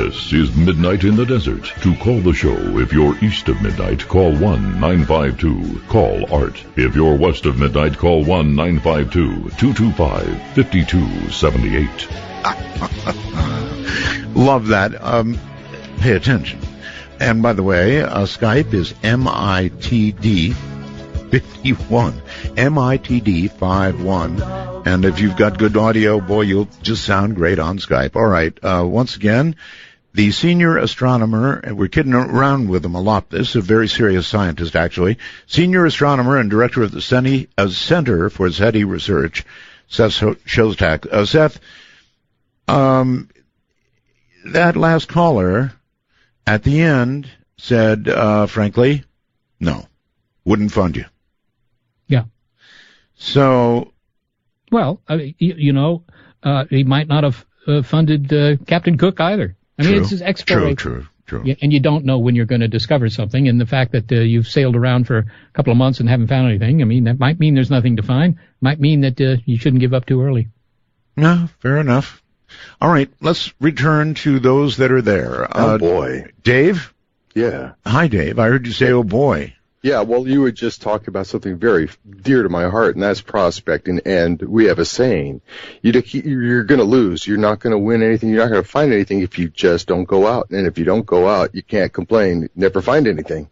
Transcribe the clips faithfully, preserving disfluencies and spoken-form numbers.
This is Midnight in the Desert. To call the show, if you're east of midnight, call one nine five two, call Art. If you're west of midnight, call one nine five two, two two five, five two seven eight. Love that. Um, pay attention. And by the way, uh, Skype is M I T D fifty-one. M I T D fifty-one. And if you've got good audio, boy, you'll just sound great on Skype. All right. Uh, once again, the senior astronomer, and we're kidding around with him a lot. This is a very serious scientist, actually. Senior astronomer and director of the SETI, uh, Center for SETI Research, Seth Shostak. Uh, Seth, um, that last caller at the end said, uh, frankly, no, wouldn't fund you. Yeah. So, well, I mean, you, you know, uh, he might not have uh, funded uh, Captain Cook either. I mean, true, it's his exploration. True, true, true. Yeah, and you don't know when you're going to discover something. And the fact that uh, you've sailed around for a couple of months and haven't found anything, I mean, that might mean there's nothing to find. Might mean that uh, you shouldn't give up too early. No, fair enough. All right, let's return to those that are there. Oh, uh, boy. Dave? Yeah. Hi, Dave. I heard you say, oh, boy. Yeah, well, you were just talking about something very dear to my heart, and that's prospecting. And we have a saying, you, you're going to lose. You're not going to win anything. You're not going to find anything if you just don't go out. And if you don't go out, you can't complain, never find anything.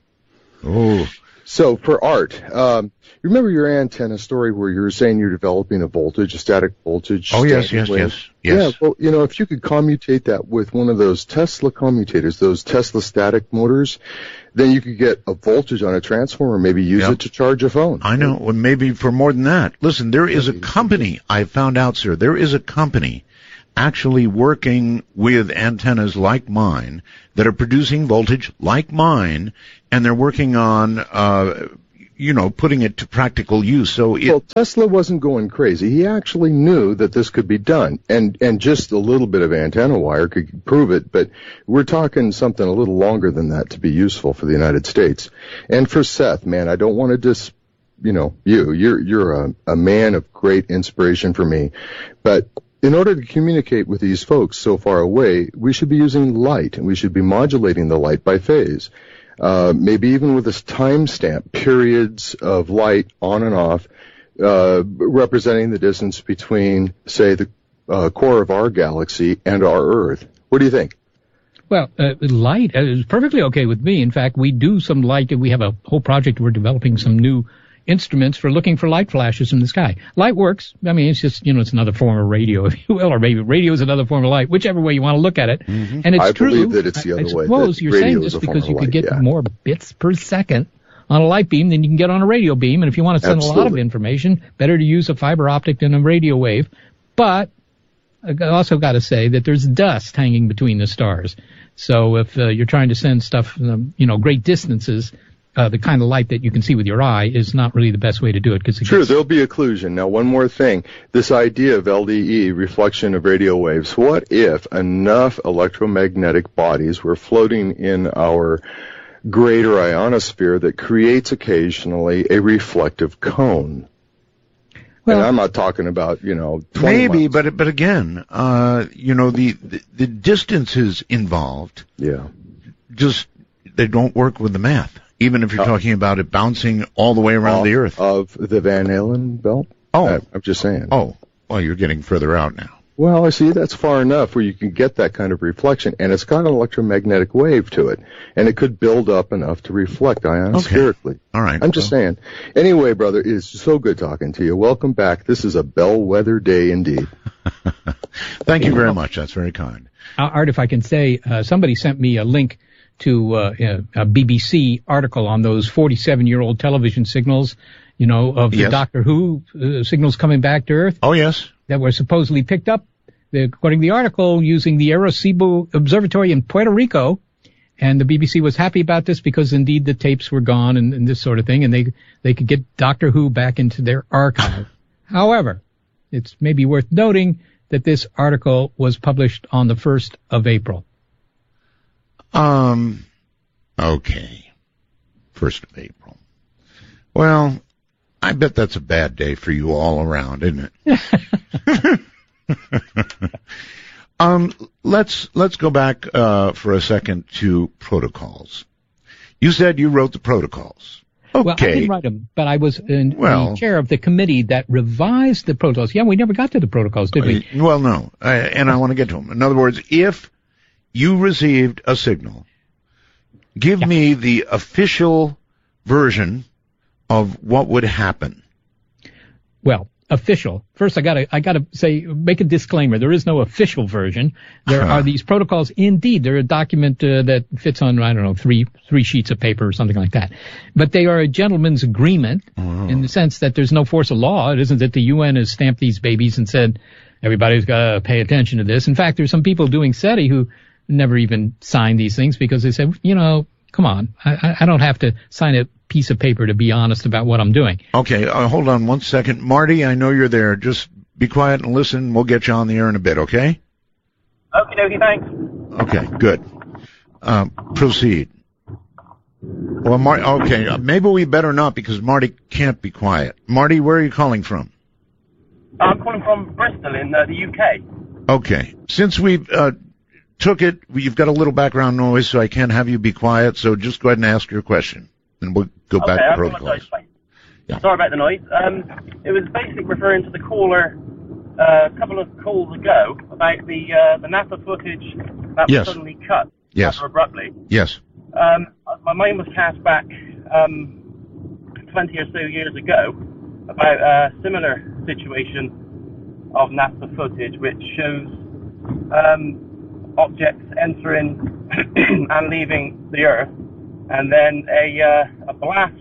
Oh. So for Art, um, remember your antenna story where you were saying you're developing a voltage, a static voltage? Oh, yes, yes, wave? yes, yes. Yeah, well, you know, if you could commutate that with one of those Tesla commutators, those Tesla static motors, then you could get a voltage on a transformer, maybe use yep. it to charge a phone. I know, well, maybe for more than that. Listen, there is a company, I found out, sir, there is a company actually working with antennas like mine that are producing voltage like mine, and they're working on, uh, you know, putting it to practical use. So it, well, Tesla wasn't going crazy. He actually knew that this could be done, and and just a little bit of antenna wire could prove it. But we're talking something a little longer than that to be useful for the United States. And for Seth, man, I don't want to dis, you know, you you're you're a, a man of great inspiration for me, but in order to communicate with these folks so far away, we should be using light, and we should be modulating the light by phase. Uh, maybe even with this timestamp, periods of light on and off, uh, representing the distance between, say, the uh, core of our galaxy and our Earth. What do you think? Well, uh, light is perfectly okay with me. In fact, we do some light. We have a whole project. We're developing some new instruments for looking for light flashes in the sky. Light works. I mean, it's just, you know, it's another form of radio, if you will, or maybe radio is another form of light, whichever way you want to look at it. Mm-hmm. And it's I true. I believe that it's the other I, I way. I suppose you're saying just because you could get yeah. more bits per second on a light beam than you can get on a radio beam. And if you want to send Absolutely. a lot of information, better to use a fiber optic than a radio wave. But I also got to say that there's dust hanging between the stars. So if uh, you're trying to send stuff, um, you know, great distances, Uh, the kind of light that you can see with your eye is not really the best way to do it. Cause it True, gets... there'll be occlusion. Now, one more thing. This idea of L D E, reflection of radio waves, what if enough electromagnetic bodies were floating in our greater ionosphere that creates occasionally a reflective cone? Well, and I'm not talking about, you know, maybe, months. but but again, uh, you know, the, the the distances involved, yeah, just they don't work with the math. Even if you're talking about it bouncing all the way around Off the Earth. Of the Van Allen belt? Oh. I, I'm just saying. Oh. Well, you're getting further out now. Well, I see that's far enough where you can get that kind of reflection, and it's got an electromagnetic wave to it, and it could build up enough to reflect ionospherically. Okay. All right. I'm just well. saying. Anyway, brother, it's so good talking to you. Welcome back. This is a bellwether day indeed. Thank you very much. That's very kind. Uh, Art, if I can say, uh, somebody sent me a link to uh, a, a B B C article on those forty-seven-year-old television signals, you know, of the yes. Doctor Who uh, signals coming back to Earth. Oh, yes. That were supposedly picked up, according to the article, using the Arecibo Observatory in Puerto Rico. And the B B C was happy about this because, indeed, the tapes were gone and, and this sort of thing, and they they could get Doctor Who back into their archive. However, it's maybe worth noting that this article was published on the first of April. Um, okay. First of April. Well, I bet that's a bad day for you all around, isn't it? Um, let's let's go back uh, for a second to protocols. You said you wrote the protocols. Okay. Well, I didn't write them, but I was in, well, the chair of the committee that revised the protocols. Yeah, we never got to the protocols, did we? Uh, well, no, uh, and I want to get to them. In other words, if you received a signal, give yeah. me the official version of what would happen. Well, official. First, I gotta, I gotta say, make a disclaimer. There is no official version. There uh-huh. are these protocols. Indeed, they're a document uh, that fits on, I don't know, three, three sheets of paper or something like that. But they are a gentleman's agreement uh-huh. in the sense that there's no force of law. It isn't that the U N has stamped these babies and said, everybody's gotta pay attention to this. In fact, there's some people doing SETI who never even signed these things because they said, you know, come on, I, I don't have to sign a piece of paper to be honest about what I'm doing. Okay, uh, hold on one second. Marty, I know you're there. Just be quiet and listen. We'll get you on the air in a bit, okay? Okie dokie, thanks. Okay, good. Uh, proceed. Well, Marty, okay, uh, maybe we better not because Marty can't be quiet. Marty, where are you calling from? I'm calling from Bristol in uh, the U K. Okay. Since we've uh, took it, you've got a little background noise, so I can't have you be quiet, so just go ahead and ask your question. And we'll go okay, back to I protocols. Yeah. Sorry about the noise. Um, it was basically referring to the caller uh, a couple of calls ago about the uh, the NASA footage that yes. was suddenly cut yes. rather abruptly. Yes. Um, my mind was cast back um, twenty or so years ago about a similar situation of NASA footage, which shows um, objects entering and leaving the Earth. And then a uh, a blast,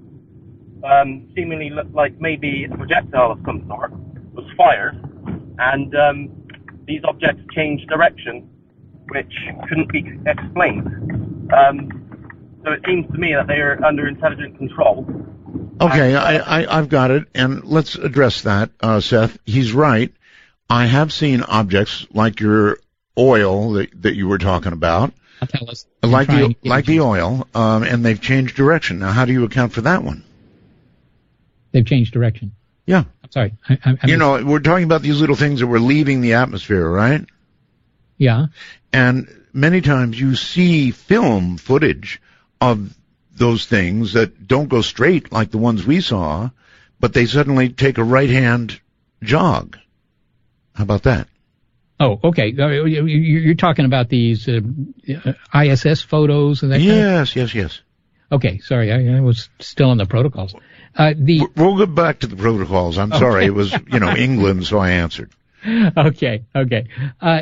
um, seemingly looked like maybe a projectile of some sort, was fired, and um, these objects changed direction, which couldn't be explained. Um, so it seems to me that they are under intelligent control. Okay, and, uh, I, I, I've got it, and let's address that, uh, Seth. He's right. I have seen objects like your oil that, that you were talking about. Tell us. Like the like the oil, um, and they've changed direction. Now, how do you account for that one? They've changed direction. Yeah. I'm sorry. I, I, I'm you know, we're talking about these little things that were leaving the atmosphere, right? Yeah. And many times you see film footage of those things that don't go straight like the ones we saw, but they suddenly take a right-hand jog. How about that? Oh, okay. You're talking about these uh, I S S photos and that kind of? Yes, yes, yes. Okay, sorry, I, I was still on the protocols. Uh, the We'll go back to the protocols. I'm okay. sorry, it was, you know, England, so I answered. Okay, okay. Uh,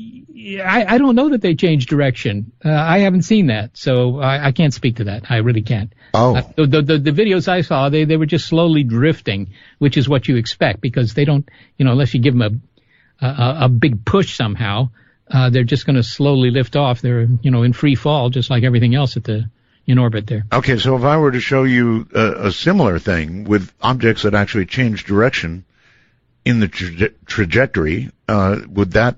I, I don't know that they changed direction. Uh, I haven't seen that, so I, I can't speak to that. I really can't. Oh. Uh, the, the, the videos I saw, they, they were just slowly drifting, which is what you expect, because they don't, you know, unless you give them a A, a big push somehow, uh, they're just going to slowly lift off. They're, you know, in free fall, just like everything else at the in orbit there. Okay, so if I were to show you a, a similar thing with objects that actually change direction in the tra- trajectory, uh, would that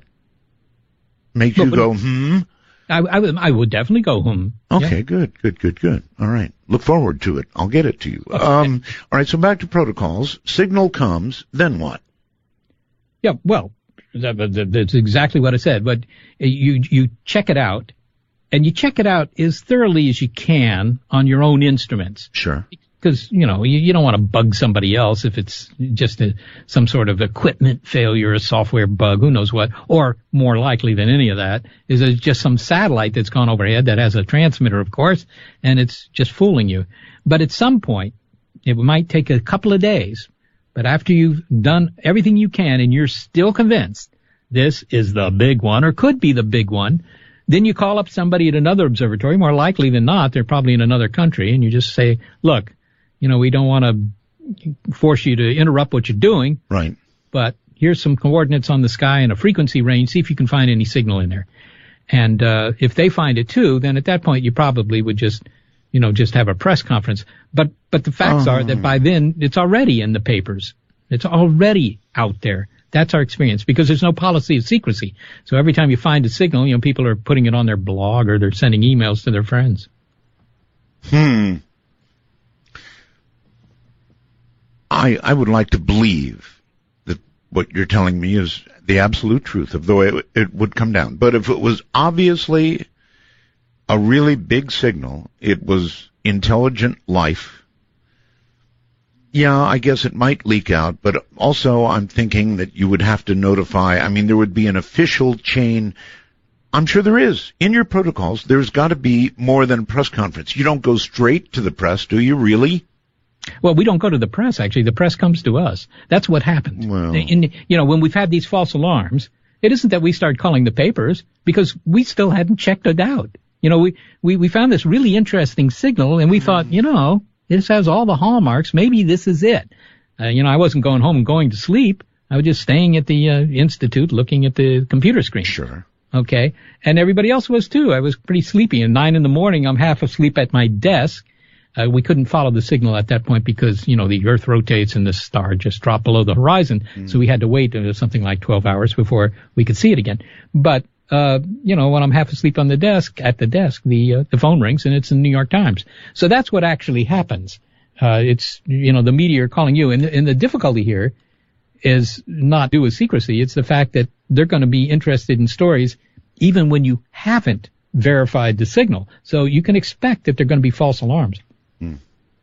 make you but, go, hmm? I, I, would, I would definitely go, hmm. Okay, yeah. good, good, good, good. All right. Look forward to it. I'll get it to you. Okay. Um, all right, so back to protocols. Signal comes, then what? Yeah, well, that's exactly what I said. But you you check it out, and you check it out as thoroughly as you can on your own instruments. Sure. Because, you know, you, you don't want to bug somebody else if it's just a, some sort of equipment failure, a software bug, who knows what. Or more likely than any of that is it's just some satellite that's gone overhead that has a transmitter, of course, and it's just fooling you. But at some point, it might take a couple of days. But after you've done everything you can and you're still convinced this is the big one or could be the big one, then you call up somebody at another observatory. More likely than not, they're probably in another country, and you just say, look, you know, we don't want to force you to interrupt what you're doing. Right. But here's some coordinates on the sky and a frequency range. See if you can find any signal in there. And uh, if they find it too, then at that point you probably would just, you know, just have a press conference. But but the facts oh. are that by then it's already in the papers. It's already out there. That's our experience, because there's no policy of secrecy. So every time you find a signal, you know, people are putting it on their blog or they're sending emails to their friends. Hmm. I I would like to believe that what you're telling me is the absolute truth of the way it, it would come down. But if it was obviously a really big signal, it was intelligent life, yeah, I guess it might leak out, but also I'm thinking that you would have to notify, I mean, there would be an official chain. I'm sure there is. In your protocols, there's got to be more than a press conference. You don't go straight to the press, do you, really? Well, we don't go to the press, actually. The press comes to us. That's what happened. Well. In, you know, when we've had these false alarms, it isn't that we start calling the papers, because we still hadn't checked it out. You know, we, we, we found this really interesting signal, and we thought, you know, this has all the hallmarks. Maybe this is it. Uh, you know, I wasn't going home and going to sleep. I was just staying at the uh, institute looking at the computer screen. Sure. Okay. And everybody else was too. I was pretty sleepy. At nine in the morning, I'm half asleep at my desk. Uh, we couldn't follow the signal at that point because, you know, the Earth rotates and the star just dropped below the horizon. Mm. So we had to wait uh, something like twelve hours before we could see it again. But, uh, you know, when I'm half asleep on the desk, at the desk, the, uh, the phone rings and it's in the New York Times. So that's what actually happens. Uh, it's, you know, the media are calling you. And, and the difficulty here is not due to secrecy. It's the fact that they're going to be interested in stories even when you haven't verified the signal. So you can expect that they're going to be false alarms. Hmm.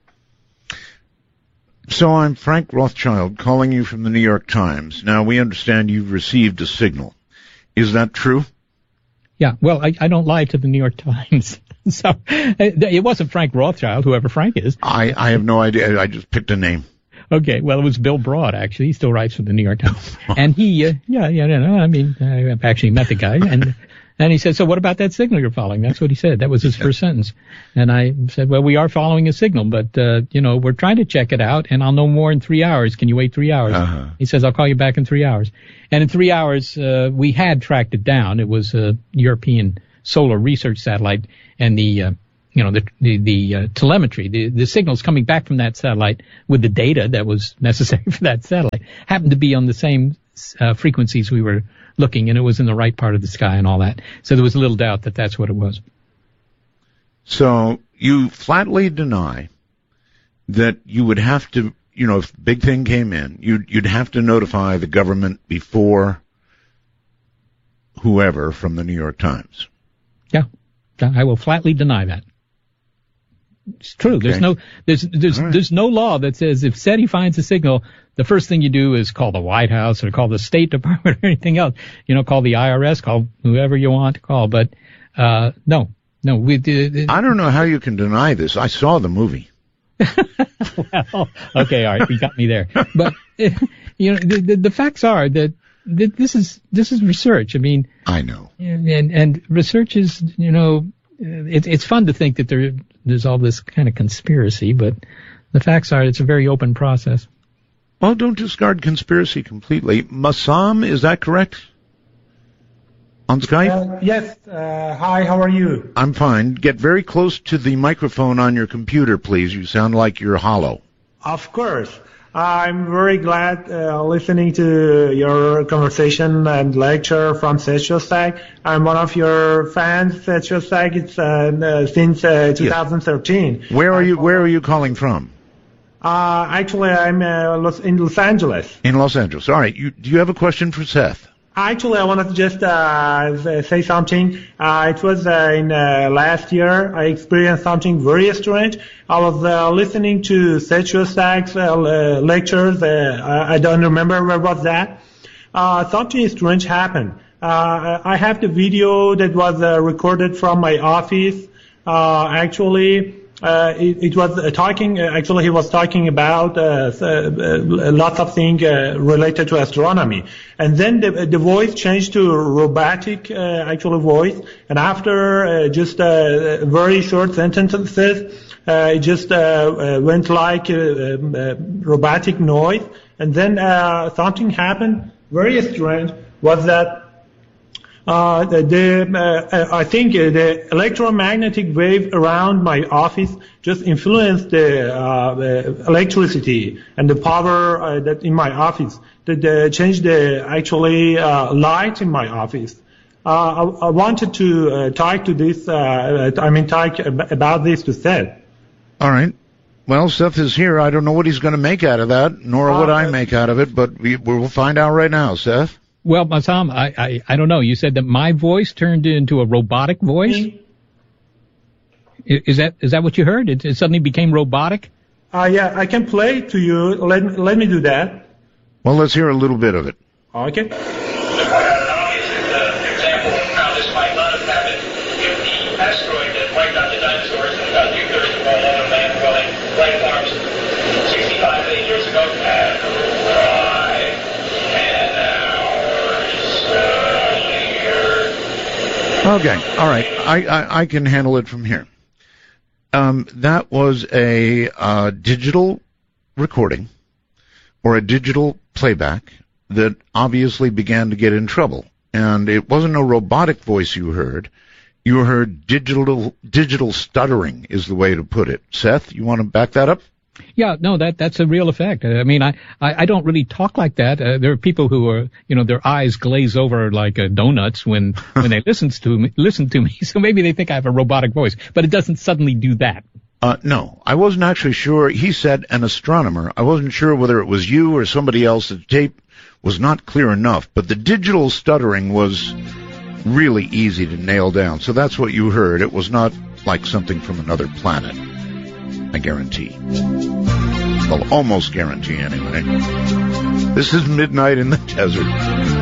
So I'm Frank Rothschild calling you from the New York Times. Now, we understand you've received a signal. Is that true? Yeah, well, I, I don't lie to the New York Times. So it wasn't Frank Rothschild, whoever Frank is. I, I have no idea. I just picked a name. Okay, well, it was Bill Broad, actually. He still writes for the New York Times. And he, uh, yeah, yeah, no, I mean, I actually met the guy, and and he said, so what about that signal you're following? That's what he said. That was his first sentence. And I said, well, we are following a signal, but, uh, you know, we're trying to check it out, and I'll know more in three hours. Can you wait three hours? Uh-huh. He says, I'll call you back in three hours. And in three hours, uh, we had tracked it down. It was a European solar research satellite, and the, uh, you know, the, the, the uh, telemetry, the, the signals coming back from that satellite with the data that was necessary for that satellite happened to be on the same uh, frequencies we were looking, and it was in the right part of the sky and all that. So there was little doubt that that's what it was. So you flatly deny that you would have to, you know, if big thing came in, you'd, you'd have to notify the government before whoever from the New York Times. Yeah, I will flatly deny that. It's true. Okay. There's no, there's, there's, right. there's no law that says if SETI finds a signal, the first thing you do is call the White House or call the State Department or anything else. You know, call the I R S, call whoever you want to call. But, uh, no, no, we did. I don't know how you can deny this. I saw the movie. Well, okay, all right, you got me there. But, you know, the, the, the facts are that, that this is, this is research. I mean, I know. And, and, and research is, you know, It, it's fun to think that there, there's all this kind of conspiracy, but the facts are it's a very open process. Well, don't discard conspiracy completely. Massam, is that correct? On Skype? Uh, yes. Uh, hi, how are you? I'm fine. Get very close to the microphone on your computer, please. You sound like you're hollow. Of course. I'm very glad uh, listening to your conversation and lecture from SetroStack. I'm one of your fans, SetroStack. It's uh, since uh, twenty thirteen. Yes. Where are you? Where are you calling from? Uh, actually, I'm uh, Los, in Los Angeles. In Los Angeles. All right. You, do you have a question for Seth? Actually, I wanted to just uh, say something. Uh, it was uh, in uh, last year. I experienced something very strange. I was uh, listening to SetroStack's uh, lectures. Uh, I, I don't remember where was that. Uh, something strange happened. Uh, I have the video that was uh, recorded from my office. Uh, actually, uh, it, it was uh, talking. Uh, actually, he was talking about uh, uh, lots of things uh, related to astronomy. And then the, the voice changed to robotic, uh, actual voice. And after uh, just uh, very short sentences, uh, it just uh, uh, went like uh, uh, robotic noise. And then uh, something happened. Very strange was that. Uh, the, the uh, I think uh, the electromagnetic wave around my office just influenced the, uh, the electricity and the power uh, that in my office. That uh, changed the actually uh, light in my office. Uh, I, I wanted to uh, talk to this. Uh, I mean, talk about this to Seth. All right. Well, Seth is here. I don't know what he's going to make out of that, nor Uh, what I make out of it, but we, we'll find out right now, Seth. Well, Tom, I, I, I don't know. You said that my voice turned into a robotic voice. I- Is that is that what you heard? It, it suddenly became robotic? Uh, yeah, I can play to you. Let, let me do that. Well, let's hear a little bit of it. Okay. Okay, all right. I, I, I can handle it from here. Um, that was a uh, digital recording or a digital playback that obviously began to get in trouble. And it wasn't a robotic voice you heard. You heard digital digital stuttering is the way to put it. Seth, you want to back that up? Yeah, no, that that's a real effect. I mean, I, I, I don't really talk like that. Uh, there are people who are, you know, their eyes glaze over like uh, donuts when when they listen to me. Listen to me, so maybe they think I have a robotic voice, but it doesn't suddenly do that. Uh, no, I wasn't actually sure. He said an astronomer. I wasn't sure whether it was you or somebody else. The tape was not clear enough, but the digital stuttering was really easy to nail down. So that's what you heard. It was not like something from another planet. I guarantee. Well, almost guarantee anyway. This is Midnight in the Desert.